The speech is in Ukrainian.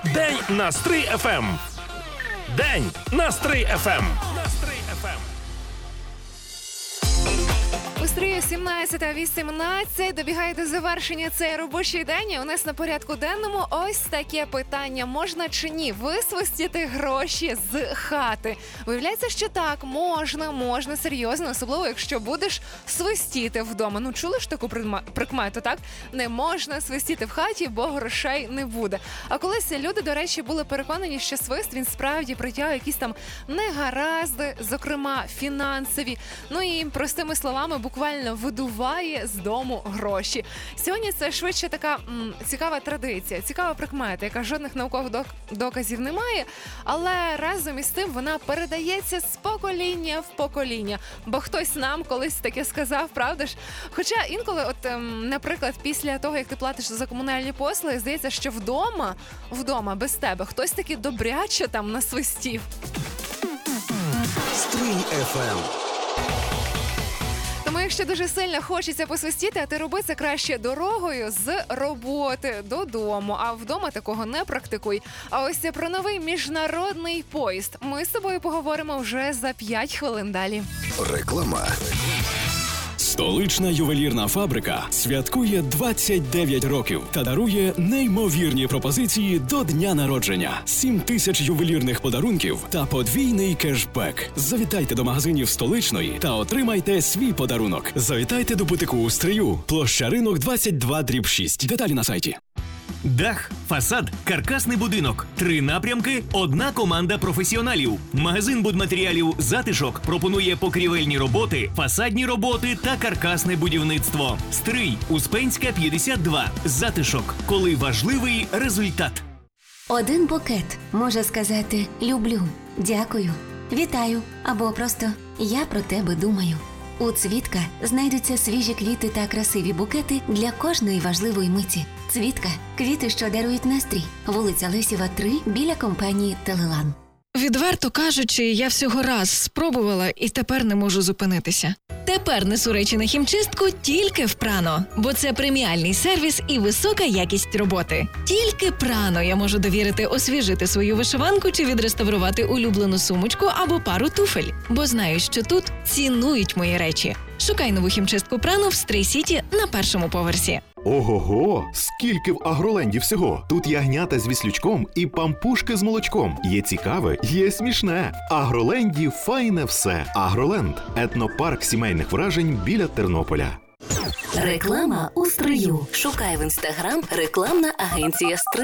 День на Стрий ФМ. День на Стрий ФМ. У Стрию 17:18 добігає до завершення цей робочий день. І у нас на порядку денному ось таке питання. Можна чи ні висвистіти гроші з хати? Виявляється, що так, можна, серйозно, особливо, якщо будеш свистіти вдома. Ну, чули ж таку прикмету, так? Не можна свистіти в хаті, бо грошей не буде. А колись люди, до речі, були переконані, що свист, він справді притягує якісь там негаразди, зокрема, фінансові. Ну і, простими словами, буквально видуває з дому гроші. Сьогодні це швидше така цікава традиція, цікава прикмета, яка жодних наукових доказів не має, але разом із тим вона передається з покоління в покоління. Бо хтось нам колись таке сказав, правда ж? Хоча інколи, наприклад, після того, як ти платиш за комунальні послуги, здається, що вдома без тебе хтось таки добряче там насвистів. Стрий ФМ. Тому якщо дуже сильно хочеться посвистіти, а ти роби це краще дорогою з роботи додому, а вдома такого не практикуй. А ось про новий міжнародний поїзд ми з тобою поговоримо вже за 5 хвилин далі. Реклама. Столична ювелірна фабрика святкує 29 років та дарує неймовірні пропозиції до дня народження. 7 тисяч ювелірних подарунків та подвійний кешбек. Завітайте до магазинів Столичної та отримайте свій подарунок. Завітайте до бутику у Стрию, площа Ринок 22/6. Деталі на сайті. Дах, фасад, каркасний будинок. 3 напрямки, одна команда професіоналів. Магазин будматеріалів «Затишок» пропонує покрівельні роботи, фасадні роботи та каркасне будівництво. Стрий, Успенська, 52. «Затишок». Коли важливий результат. Один букет може сказати «люблю», «дякую», «вітаю» або просто «я про тебе думаю». У «Цвітка» знайдуться свіжі квіти та красиві букети для кожної важливої миті. «Цвітка» – квіти, що дарують настрій. Вулиця Лесєва, 3, біля компанії «Телелан». Відверто кажучи, я всього раз спробувала і тепер не можу зупинитися. Тепер несу речі на хімчистку тільки в Прано, бо це преміальний сервіс і висока якість роботи. Тільки Прано я можу довірити освіжити свою вишиванку чи відреставрувати улюблену сумочку або пару туфель, бо знаю, що тут цінують мої речі. Шукай нову хімчистку Прано в Стрий-Сіті на 1-му поверсі. Ого-го! Скільки в Агроленді всього! Тут ягнята з віслючком і пампушки з молочком. Є цікаве, є смішне. В Агроленді файне все. Агроленд – етнопарк сімейних вражень біля Тернополя. Реклама у Стрию. Шукай в Інстаграм рекламна агенція «Стрий».